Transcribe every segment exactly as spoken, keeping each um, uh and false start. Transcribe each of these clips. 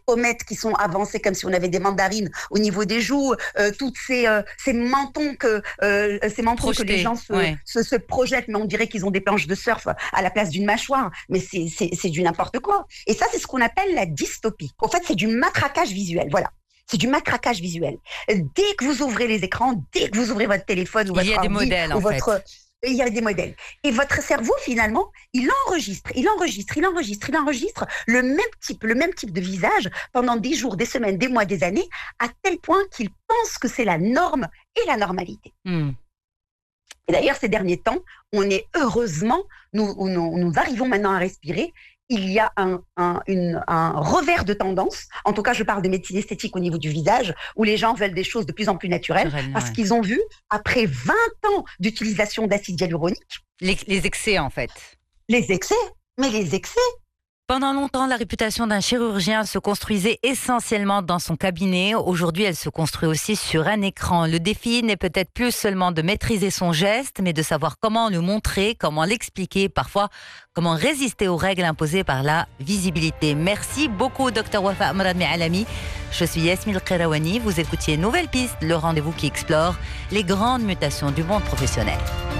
pommettes qui sont avancées comme si on avait des mandarines au niveau des joues, euh, toutes ces, euh, ces mentons que euh, ces mentons Projeté, que les gens se, ouais. se, se projettent, mais on dirait qu'ils ont des planches de surf à la place d'une mâchoire. Mais c'est, c'est, c'est du n'importe quoi. Et ça, c'est ce qu'on appelle la dystopie. En fait, c'est du matraquage visuel. Voilà. C'est du matraquage visuel. Dès que vous ouvrez les écrans, dès que vous ouvrez votre téléphone ou votre il y a ordi, des modèles ou en votre... fait. Il y a des modèles. Et votre cerveau, finalement, il enregistre, il enregistre, il enregistre, il enregistre le même type, le même type de visage pendant des jours, des semaines, des mois, des années, à tel point qu'il pense que c'est la norme et la normalité. Mm. Et d'ailleurs, ces derniers temps, on est heureusement, nous, nous, nous arrivons maintenant à respirer. Il y a un, un, une, un revers de tendance, en tout cas je parle de médecine esthétique au niveau du visage, où les gens veulent des choses de plus en plus naturelles, Naturel, parce ouais. qu'ils ont vu, après vingt ans d'utilisation d'acide hyaluronique... Les, les excès en fait. Les excès, mais les excès. Pendant longtemps, la réputation d'un chirurgien se construisait essentiellement dans son cabinet. Aujourd'hui, elle se construit aussi sur un écran. Le défi n'est peut-être plus seulement de maîtriser son geste, mais de savoir comment le montrer, comment l'expliquer, parfois comment résister aux règles imposées par la visibilité. Merci beaucoup, docteur Wafa Amrad Mealami. Je suis Yasmine Kerawani. Vous écoutiez Nouvelle Piste, le rendez-vous qui explore les grandes mutations du monde professionnel.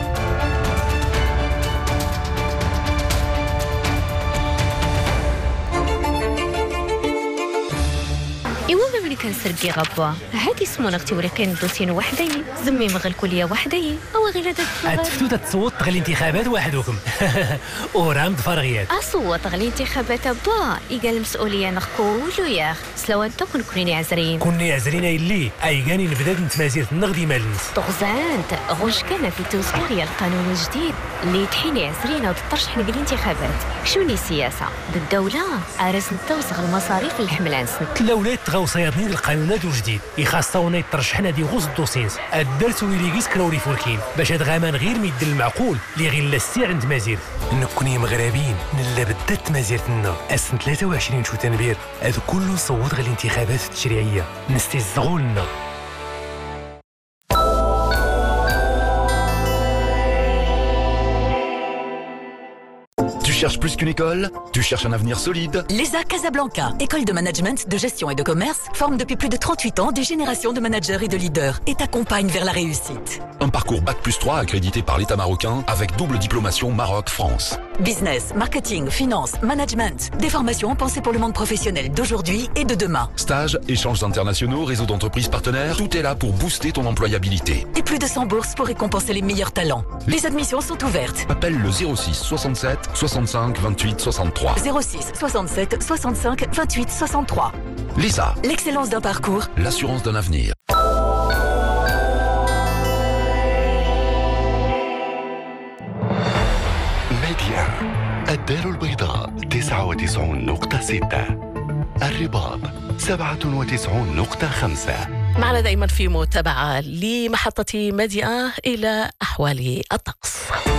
إيوا ملي كنسرقي غابوا هادي سمونة اختي ولكن دوسين وحدين زمي مغل كلية وحدين أو غير هذا عتفتو تتصوت غير الانتخابات وحدكم ورام دفرغيات أصوت غير الانتخابات با إيقال المسؤولية نخكولو ياخ سلوان تو كنكونيني عزرين كوني عزرين اللي أيقاني نبدأ نتمازير النغدي مالنس طغزانت غوش كان في توسكوريا القانون الجديد اللي تحيني عزرين وتترشح لك الانتخابات شوني السياسة بالدولة عرس نتوسغ المصاريف للحملان سنة الأولاد تغاو صيادنين القانونات الجديد يخاصونا يترشحنا دي غوز الدوسينس الدرس ويليكيس كراوري فولكين باش هاد غامان غير ميد المعقول اللي غير لاستيع عند مازير نكوني مغربيين نلا بدات مازيرتنا السنة ثلاثة وعشرين شو تنبير هذا كله صوت غير الانتخابات التشريعية نستيزغوا لنا. Tu cherches plus qu'une école? Tu cherches un avenir solide? L'E S A Casablanca, école de management, de gestion et de commerce, forme depuis plus de trente-huit ans des générations de managers et de leaders et t'accompagne vers la réussite. Un parcours bac plus trois accrédité par l'État marocain avec double diplomation Maroc-France. Business, marketing, finance, management, des formations pensées pour le monde professionnel d'aujourd'hui et de demain. Stages, échanges internationaux, réseau d'entreprises partenaires, tout est là pour booster ton employabilité. Et plus de cent bourses pour récompenser les meilleurs talents. Les admissions sont ouvertes. Appelle le zéro six soixante-sept soixante-cinq vingt-huit soixante-trois. zéro six soixante-sept soixante-cinq vingt-huit soixante-trois. L'E S A. L'excellence d'un parcours. L'assurance d'un avenir. ميديا الدار البيضاء تسعة وتسعون نقطة ستة، الرباط سبعة وتسعون نقطة خمسة. معنا دائما في متابعة لمحطة ميديا إلى أحوال الطقس.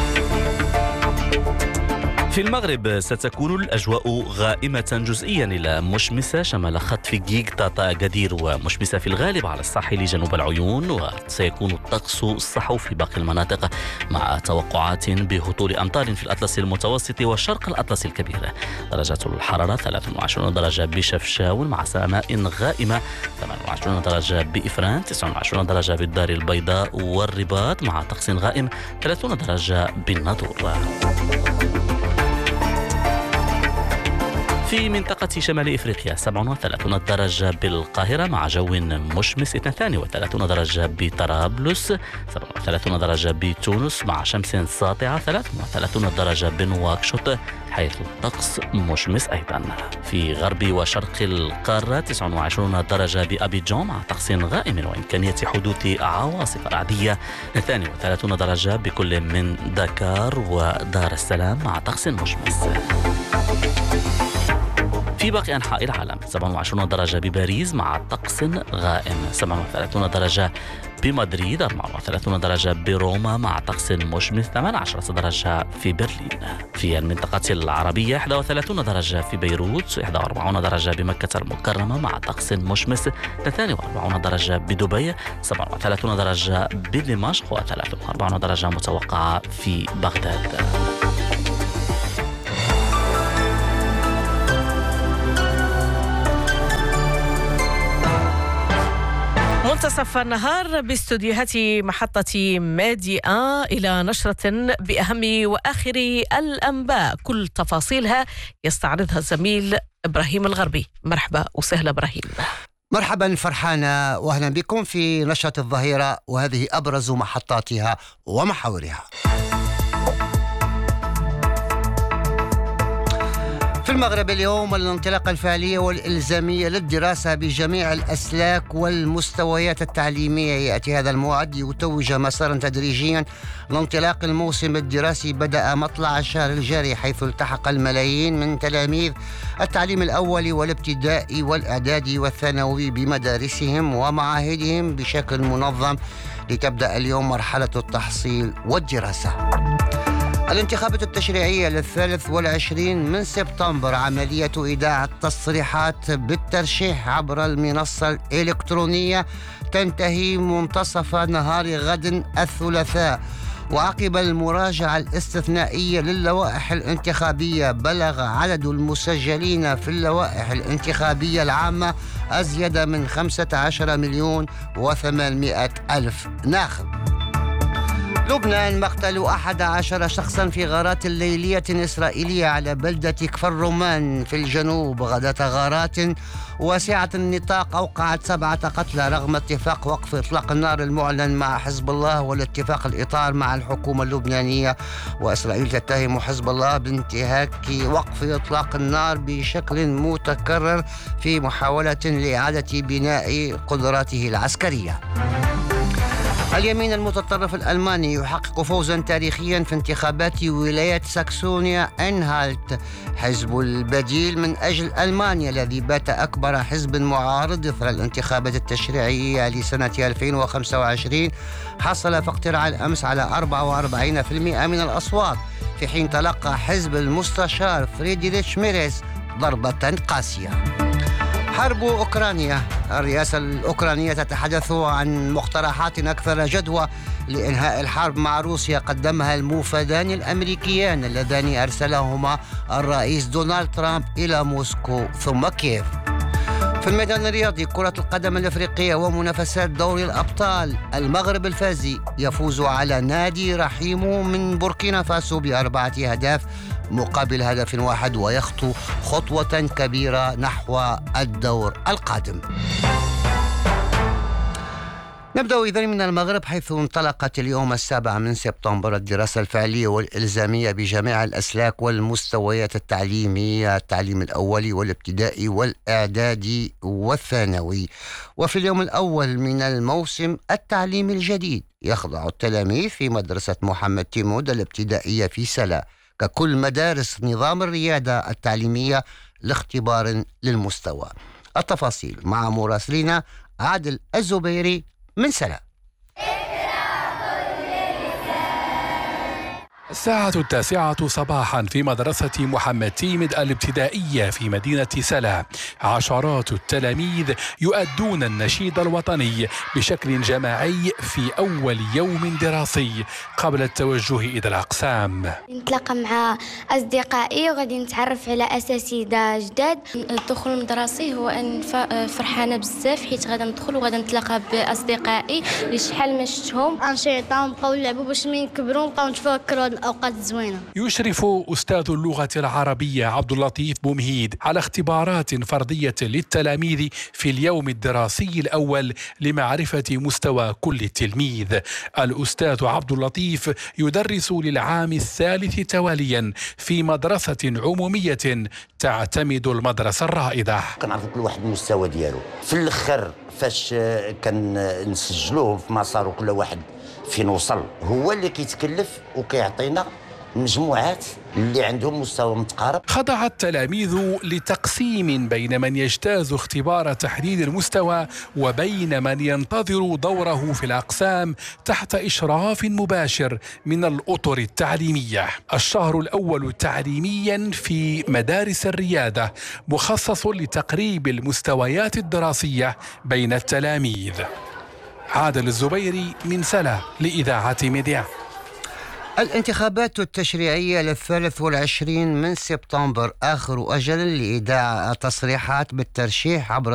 في المغرب ستكون الأجواء غائمة جزئيا إلى مشمسة شمال خط فيجيك طاطا أكادير ومشمسة في الغالب على الساحل جنوب العيون وسيكون الطقس الصحو في باقي المناطق مع توقعات بهطول أمطار في الأطلس المتوسط وشرق الأطلس الكبير. درجات الحرارة ثلاثة وعشرين درجة بشفشاون مع سماء غائمة، ثمانية وعشرين درجة بإفران، تسعة وعشرين درجة بالدار البيضاء والرباط مع طقس غائم، ثلاثين درجة بالناظور. في منطقة شمال إفريقيا سبعة وثلاثين درجة بالقاهرة مع جو مشمس، اثنين وثلاثين درجة بطرابلس، سبعة وثلاثين درجة بتونس مع شمس ساطعة، ثلاثة وثلاثين درجة بنواكشوط حيث الطقس مشمس أيضا. في غرب وشرق القارة تسعة وعشرين درجة بأبيجان مع طقس غائم وإمكانية حدوث عواصف رعدية، اثنين وثلاثين درجة بكل من دكار ودار السلام مع طقس مشمس. في باقي أنحاء العالم سبعة وعشرين درجة بباريس مع طقس غائم، سبعة وثلاثين درجة بمدريد، أربعة وثلاثين درجة بروما مع طقس مشمس، ثمانية عشر درجة في برلين. في المنطقة العربية واحد وثلاثين درجة في بيروت، واحد وأربعين درجة بمكة المكرمة مع طقس مشمس، اثنين وأربعين درجة بدبي، سبعة وثلاثين درجة بدمشق وثلاثة وأربعين درجة متوقعة في بغداد. منتصف النهار باستوديوهات محطة ماديا إلى نشرة بأهم وآخر الأنباء، كل تفاصيلها يستعرضها الزميل إبراهيم الغربي. مرحبا وسهلا إبراهيم. مرحبا فرحانة، وأهلا بكم في نشرة الظهيرة، وهذه أبرز محطاتها ومحاورها. في المغرب اليوم الانطلاقة الفعلية والإلزامية للدراسة بجميع الأسلاك والمستويات التعليمية. يأتي هذا الموعد يتوج مسارا تدريجيا لانطلاق الموسم الدراسي بدأ مطلع الشهر الجاري، حيث التحق الملايين من تلاميذ التعليم الأول والابتدائي والإعدادي والثانوي بمدارسهم ومعاهدهم بشكل منظم لتبدأ اليوم مرحلة التحصيل والدراسة. الانتخابات التشريعية للثالث والعشرين من سبتمبر، عملية إيداع التصريحات بالترشيح عبر المنصة الإلكترونية تنتهي منتصف نهار غد الثلاثاء. وعقب المراجعة الاستثنائية للوائح الانتخابية، بلغ عدد المسجلين في اللوائح الانتخابية العامة أزيد من خمسة عشر مليون وثمانمائة ألف ناخب. لبنان، مقتل أحد عشر شخصا في غارات ليلية إسرائيلية على بلدة كفر رمان في الجنوب. غداة غارات واسعة النطاق أوقعت سبعة قتلى رغم اتفاق وقف إطلاق النار المعلن مع حزب الله والاتفاق الإطار مع الحكومة اللبنانية. وإسرائيل تتهم حزب الله بانتهاك وقف إطلاق النار بشكل متكرر في محاولة لإعادة بناء قدراته العسكرية. اليمين المتطرف الألماني يحقق فوزا تاريخيا في انتخابات ولاية ساكسونيا إنهالت. حزب البديل من أجل ألمانيا الذي بات أكبر حزب معارض إثر الانتخابات التشريعية لسنة ألفين وخمسة وعشرين حصل في اقتراع الأمس على أربعة وأربعين بالمئة من الأصوات، في حين تلقى حزب المستشار فريدريش ميرز ضربة قاسية. حرب أوكرانيا، الرئاسة الأوكرانية تتحدث عن مقترحات أكثر جدوى لإنهاء الحرب مع روسيا قدمها الموفدان الأمريكيان اللذان أرسلهما الرئيس دونالد ترامب إلى موسكو ثم كييف. في الميدان الرياضي، كرة القدم الأفريقية ومنافسات دوري الأبطال، المغرب الفازي يفوز على نادي رحيمو من بوركينا فاسو بأربعة أهداف مقابل هدف واحد ويخطو خطوة كبيرة نحو الدور القادم. نبدأ إذن من المغرب، حيث انطلقت اليوم السابع من سبتمبر الدراسة الفعلية والإلزامية بجميع الأسلاك والمستويات التعليمية، التعليم الأولي والابتدائي والإعدادي والثانوي. وفي اليوم الأول من الموسم التعليمي الجديد يخضع التلاميذ في مدرسة محمد تيمود الابتدائية في سلا ككل مدارس نظام الريادة التعليمية لاختبار للمستوى. التفاصيل مع مراسلنا عادل الزبيري من سلا. الساعة التاسعة صباحا في مدرسة محمد تيمد الابتدائية في مدينة سلا، عشرات التلاميذ يؤدون النشيد الوطني بشكل جماعي في أول يوم دراسي قبل التوجه إلى الأقسام. نتلاقى مع أصدقائي وغادي نتعرف على أساتذة جداد. الدخول المدرسي هو أن فرحانة بزاف حيت غادي ندخل وغادي نتلاقى بأصدقائي اللي شحال ما شفتهم. أنشطة نبقاو نلعبوا باش من نكبروا نبقاو نتفكروا الأوقات الزوينة. يشرف أستاذ اللغة العربية عبد اللطيف بومهيد على اختبارات فردية للتلاميذ في اليوم الدراسي الأول لمعرفة مستوى كل تلميذ. الأستاذ عبد اللطيف يدرس للعام الثالث تواليا في مدرسة عمومية تعتمد المدرسة الرائدة. كنعرفوا كل واحد المستوى ديالو في الآخر فاش كنسجلوهم في مسار وكل واحد فين وصل هو اللي كيتكلف وكيعطينا مجموعات اللي عندهم مستوى متقارب. خضع التلاميذ لتقسيم بين من يجتاز اختبار تحديد المستوى وبين من ينتظر دوره في الأقسام تحت إشراف مباشر من الأطر التعليمية. الشهر الأول تعليميا في مدارس الريادة مخصص لتقريب المستويات الدراسية بين التلاميذ. عادل الزبيري من سلا لإذاعة ميديا. الانتخابات التشريعية للثالث والعشرين من سبتمبر آخر أجل لإيداع تصريحات بالترشيح عبر